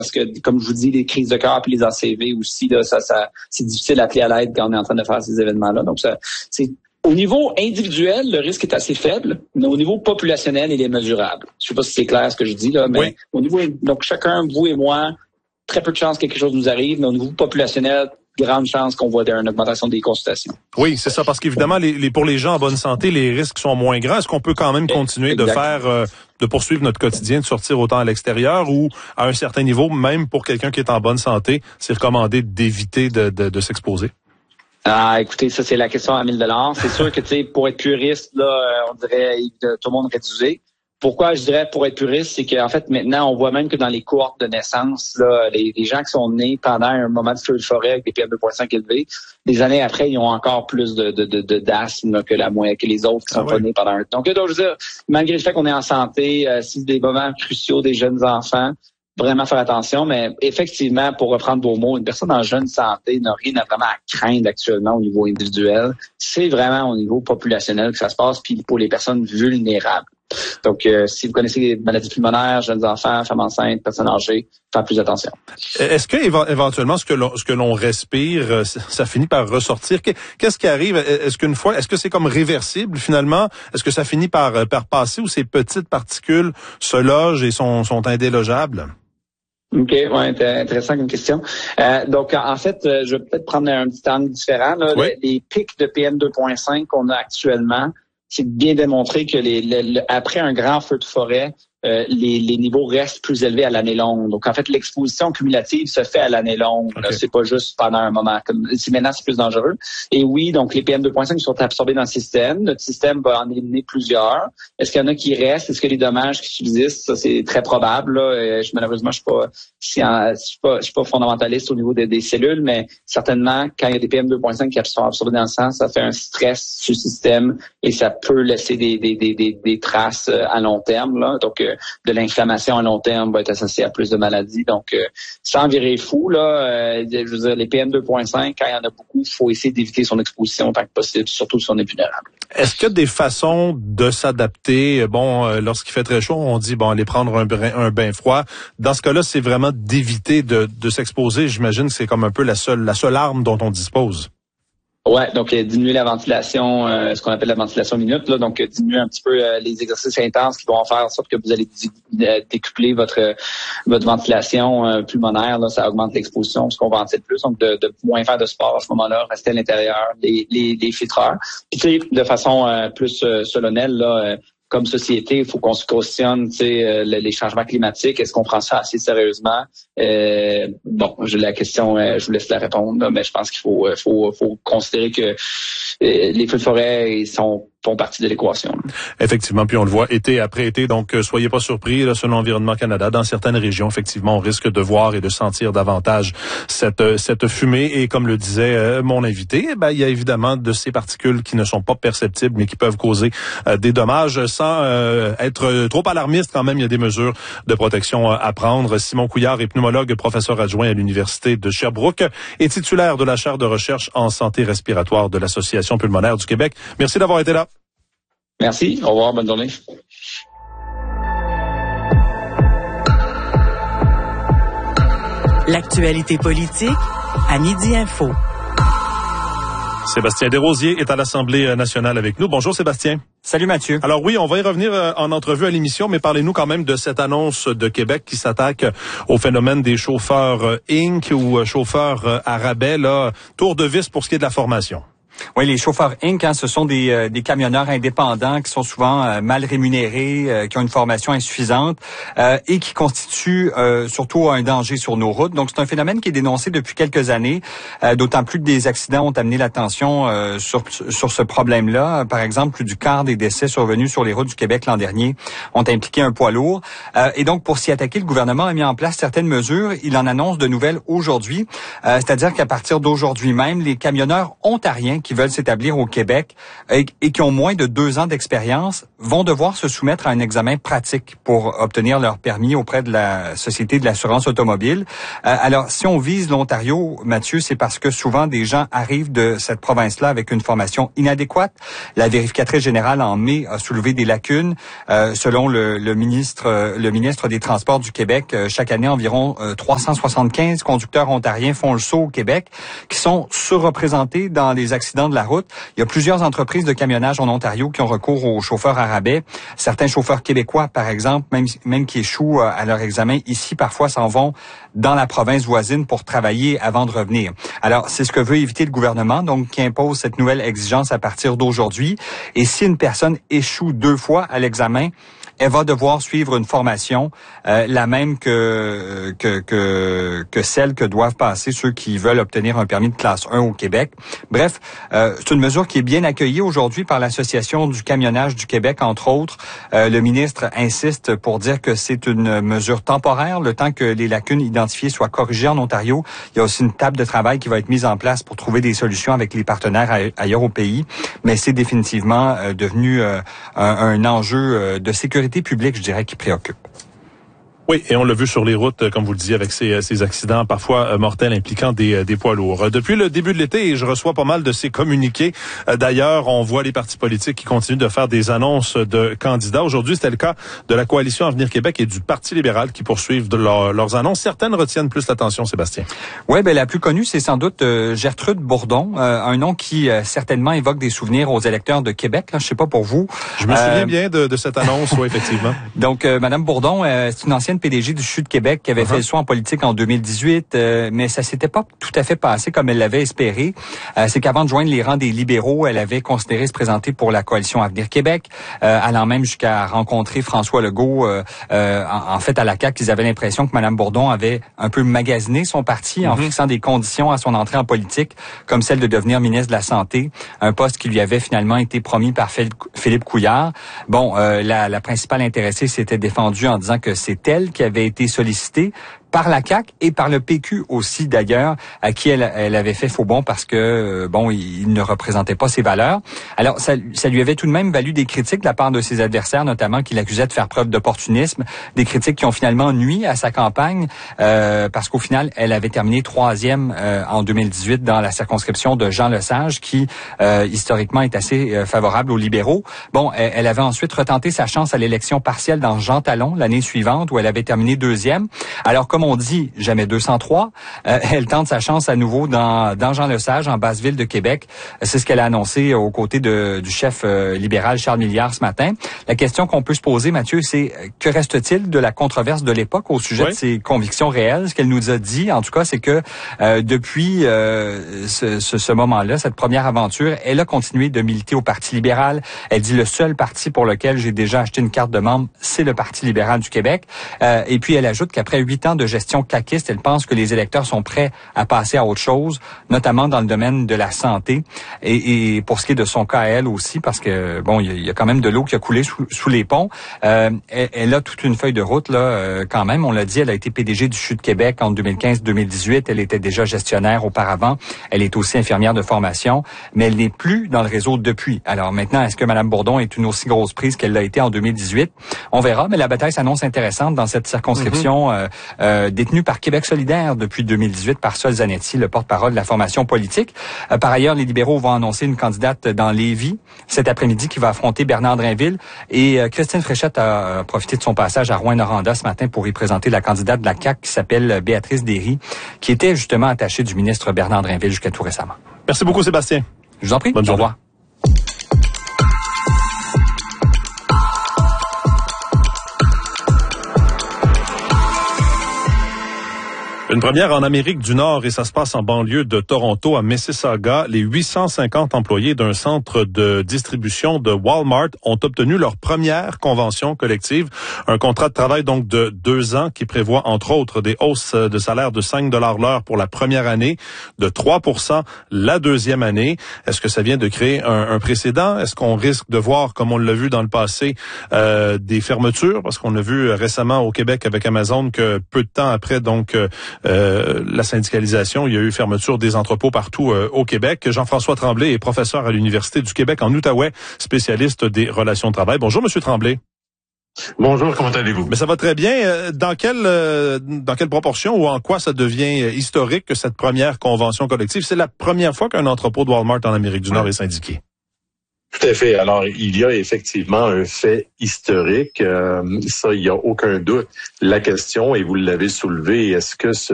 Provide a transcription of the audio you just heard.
parce que, comme je vous dis, les crises de cœur puis les ACV aussi, là, ça, c'est difficile d'appeler à l'aide quand on est en train de faire ces événements-là. Donc, c'est au niveau individuel, le risque est assez faible, mais au niveau populationnel, il est mesurable. Je sais pas si c'est clair ce que je dis là, mais oui. Au niveau, donc chacun, vous et moi, très peu de chances que quelque chose nous arrive, mais au niveau populationnel, grande chance qu'on voit une augmentation des consultations. Oui, c'est ça, parce qu'évidemment, pour les gens en bonne santé, les risques sont moins grands. Est-ce qu'on peut quand même continuer de poursuivre notre quotidien, de sortir autant à l'extérieur ou à un certain niveau, même pour quelqu'un qui est en bonne santé, c'est recommandé d'éviter de s'exposer? Ah, écoutez, ça, c'est la question à 1000 $. C'est sûr que, tu sais, pour être puriste, là, on dirait tout le monde réduisé. Pourquoi je dirais pour être puriste, c'est qu'en fait, maintenant, on voit même que dans les cohortes de naissance, là, les gens qui sont nés pendant un moment de feu de forêt avec des PM2.5 élevés, des années après, ils ont encore plus d'asthme que les autres qui sont pas nés pendant un temps. Donc, je veux dire, malgré le fait qu'on est en santé, c'est des moments cruciaux des jeunes enfants, vraiment faire attention, mais effectivement, pour reprendre vos mots, une personne en jeune santé n'a rien vraiment à craindre actuellement au niveau individuel. C'est vraiment au niveau populationnel que ça se passe, puis pour les personnes vulnérables. Donc, si vous connaissez les maladies pulmonaires, jeunes enfants, femmes enceintes, personnes âgées, faites plus attention. Est-ce que éventuellement ce que l'on respire, ça finit par ressortir? Qu'est-ce qui arrive? Est-ce que c'est comme réversible finalement? Est-ce que ça finit par passer ou ces petites particules se logent et sont indélogeables? OK, ouais, intéressant comme question. Donc, en fait, je vais peut-être prendre un petit angle différent. Là. Oui. Les pics de PM2.5 qu'on a actuellement, c'est bien démontré que après un grand feu de forêt, les niveaux restent plus élevés à l'année longue. Donc, en fait, l'exposition cumulative se fait à l'année longue. Okay. C'est pas juste pendant un moment. Maintenant, c'est plus dangereux. Et oui, donc les PM2.5 sont absorbés dans le système. Notre système va en éliminer plusieurs. Est-ce qu'il y en a qui restent? Est-ce que les dommages qui subsistent? Ça, c'est très probable. Là. Malheureusement, je suis pas fondamentaliste au niveau des cellules, mais certainement, quand il y a des PM2.5 qui sont absorbés dans le sang, ça fait un stress sur le système et ça peut laisser des traces à long terme. Là. Donc, de l'inflammation à long terme va être associée à plus de maladies. Donc, sans virer fou, là, je veux dire, les PM2.5, quand il y en a beaucoup, il faut essayer d'éviter son exposition autant que possible, surtout si on est vulnérable. Est-ce qu'il y a des façons de s'adapter? Bon, lorsqu'il fait très chaud, on dit, aller prendre un bain froid. Dans ce cas-là, c'est vraiment d'éviter de s'exposer. J'imagine que c'est comme un peu la seule arme dont on dispose. Ouais, donc diminuer la ventilation, ce qu'on appelle la ventilation minute, là, donc diminuer un petit peu les exercices intenses qui vont faire en sorte que vous allez décupler votre ventilation pulmonaire, là, ça augmente l'exposition parce qu'on ventile plus, donc de moins faire de sport à ce moment-là, rester à l'intérieur, les filtreurs. Puis tu sais, de façon plus solennelle, là, comme société, il faut qu'on se questionne, les changements climatiques. Est-ce qu'on prend ça assez sérieusement? La question, je vous laisse la répondre, mais je pense qu'il faut considérer que les feux de forêt font partie de l'équation. Effectivement, puis on le voit été après été, donc soyez pas surpris, là, selon Environnement Canada, dans certaines régions, effectivement, on risque de voir et de sentir davantage cette fumée. Et comme le disait mon invité, il y a évidemment de ces particules qui ne sont pas perceptibles, mais qui peuvent causer des dommages. Sans être trop alarmiste, quand même, il y a des mesures de protection à prendre. Simon Couillard est pneumologue, professeur adjoint à l'Université de Sherbrooke et titulaire de la chaire de recherche en santé respiratoire de l'Association pulmonaire du Québec. Merci d'avoir été là. Merci. Au revoir. Bonne journée. L'actualité politique à Midi Info. Sébastien Desrosiers est à l'Assemblée nationale avec nous. Bonjour Sébastien. Salut Mathieu. Alors oui, on va y revenir en entrevue à l'émission, mais parlez-nous quand même de cette annonce de Québec qui s'attaque au phénomène des chauffeurs Inc. ou chauffeurs à rabais, là, tour de vis pour ce qui est de la formation. Oui, les chauffeurs Inc., ce sont des camionneurs indépendants qui sont souvent mal rémunérés, qui ont une formation insuffisante et qui constituent surtout un danger sur nos routes. Donc, c'est un phénomène qui est dénoncé depuis quelques années, d'autant plus que des accidents ont amené l'attention sur ce problème-là. Par exemple, plus du quart des décès survenus sur les routes du Québec l'an dernier ont impliqué un poids lourd. Et donc, pour s'y attaquer, le gouvernement a mis en place certaines mesures. Il en annonce de nouvelles aujourd'hui, c'est-à-dire qu'à partir d'aujourd'hui même, les camionneurs ontariens qui qui veulent s'établir au Québec et qui ont moins de 2 ans d'expérience vont devoir se soumettre à un examen pratique pour obtenir leur permis auprès de la Société de l'assurance automobile. Alors, si on vise l'Ontario, Mathieu, c'est parce que souvent des gens arrivent de cette province-là avec une formation inadéquate. La vérificatrice générale en mai a soulevé des lacunes. Selon le ministre des Transports du Québec, chaque année, environ 375 conducteurs ontariens font le saut au Québec, qui sont surreprésentés dans les accidents de la route. Il y a plusieurs entreprises de camionnage en Ontario qui ont recours aux chauffeurs à rabais. Certains chauffeurs québécois, par exemple, même qui échouent à leur examen ici, parfois s'en vont dans la province voisine pour travailler avant de revenir. Alors, c'est ce que veut éviter le gouvernement, donc qui impose cette nouvelle exigence à partir d'aujourd'hui. Et si une personne échoue 2 fois à l'examen, elle va devoir suivre une formation, la même que celle que doivent passer ceux qui veulent obtenir un permis de classe 1 au Québec. Bref, c'est une mesure qui est bien accueillie aujourd'hui par l'Association du camionnage du Québec, entre autres. Le ministre insiste pour dire que c'est une mesure temporaire, le temps que les lacunes identifiées soient corrigées en Ontario. Il y a aussi une table de travail qui va être mise en place pour trouver des solutions avec les partenaires ailleurs au pays. Mais c'est définitivement devenu un enjeu de sécurité publique, je dirais, qui préoccupe. Oui, et on l'a vu sur les routes, comme vous le disiez, avec ces accidents parfois mortels impliquant des poids lourds. Depuis le début de l'été, je reçois pas mal de ces communiqués. D'ailleurs, on voit les partis politiques qui continuent de faire des annonces de candidats. Aujourd'hui, c'était le cas de la Coalition Avenir Québec et du Parti libéral qui poursuivent leurs annonces. Certaines retiennent plus l'attention, Sébastien. Oui, la plus connue, c'est sans doute Gertrude Bourdon, un nom qui certainement évoque des souvenirs aux électeurs de Québec. Là, je sais pas pour vous. Je me souviens bien de cette annonce, oui, effectivement. Donc, Madame Bourdon, c'est une ancienne PDG du CHU de Québec qui avait fait le saut en politique en 2018, mais ça s'était pas tout à fait passé comme elle l'avait espéré. C'est qu'avant de joindre les rangs des libéraux, elle avait considéré se présenter pour la Coalition Avenir Québec, allant même jusqu'à rencontrer François Legault. En fait, à la CAQ, ils avaient l'impression que Mme Bourdon avait un peu magasiné son parti en fixant des conditions à son entrée en politique, comme celle de devenir ministre de la Santé, un poste qui lui avait finalement été promis par Philippe Couillard. Bon, la principale intéressée s'était défendue en disant que c'est elle qui avait été sollicitée par la CAQ et par le PQ aussi d'ailleurs, à qui elle avait fait faux bond parce que il ne représentait pas ses valeurs. Alors ça lui avait tout de même valu des critiques de la part de ses adversaires, notamment qui l'accusaient de faire preuve d'opportunisme, des critiques qui ont finalement nui à sa campagne parce qu'au final elle avait terminé 3e en 2018 dans la circonscription de Jean Lesage qui historiquement est assez favorable aux libéraux. Bon, elle avait ensuite retenté sa chance à l'élection partielle dans Jean Talon l'année suivante où elle avait terminé 2e. Alors comme on dit, jamais 203. Elle tente sa chance à nouveau dans Jean Lesage, en Basse-Ville de Québec. C'est ce qu'elle a annoncé aux côtés du chef libéral Charles Milliard ce matin. La question qu'on peut se poser, Mathieu, c'est que reste-t-il de la controverse de l'époque au sujet de ses convictions réelles? Ce qu'elle nous a dit, en tout cas, c'est que depuis ce moment-là, cette première aventure, elle a continué de militer au Parti libéral. Elle dit le seul parti pour lequel j'ai déjà acheté une carte de membre, c'est le Parti libéral du Québec. Et puis elle ajoute qu'après 8 ans de gestion caquiste, elle pense que les électeurs sont prêts à passer à autre chose, notamment dans le domaine de la santé. Et pour ce qui est de son cas à elle aussi, parce que il y a quand même de l'eau qui a coulé sous les ponts. Elle a toute une feuille de route là, quand même. On l'a dit, elle a été PDG du CHU de Québec en 2015-2018. Elle était déjà gestionnaire auparavant. Elle est aussi infirmière de formation, mais elle n'est plus dans le réseau depuis. Alors maintenant, est-ce que Mme Bourdon est une aussi grosse prise qu'elle l'a été en 2018? On verra, mais la bataille s'annonce intéressante dans cette circonscription détenue par Québec solidaire depuis 2018 par Sol Zanetti, le porte-parole de la formation politique. Par ailleurs, les libéraux vont annoncer une candidate dans Lévis cet après-midi qui va affronter Bernard Drainville. Et Christine Fréchette a profité de son passage à Rouyn-Noranda ce matin pour y présenter la candidate de la CAQ qui s'appelle Béatrice Derry, qui était justement attachée du ministre Bernard Drainville jusqu'à tout récemment. Merci beaucoup, Sébastien. Je vous en prie. Bonne journée. Au revoir. Une première en Amérique du Nord et ça se passe en banlieue de Toronto, à Mississauga. Les 850 employés d'un centre de distribution de Walmart ont obtenu leur première convention collective. Un contrat de travail donc de 2 ans qui prévoit entre autres des hausses de salaire de 5 $ l'heure pour la première année, de 3% la deuxième année. Est-ce que ça vient de créer un précédent? Est-ce qu'on risque de voir, comme on l'a vu dans le passé, des fermetures? Parce qu'on a vu récemment au Québec avec Amazon que peu de temps après donc la syndicalisation. Il y a eu fermeture des entrepôts partout au Québec. Jean-François Tremblay est professeur à l'Université du Québec en Outaouais, spécialiste des relations de travail. Bonjour, Monsieur Tremblay. Bonjour, comment allez-vous? Mais ça va très bien. Dans quelle proportion ou en quoi ça devient historique que cette première convention collective? C'est la première fois qu'un entrepôt de Walmart en Amérique du Nord est syndiqué. Tout à fait. Alors, il y a effectivement un fait historique. Ça, il n'y a aucun doute. La question, et vous l'avez soulevé, est-ce que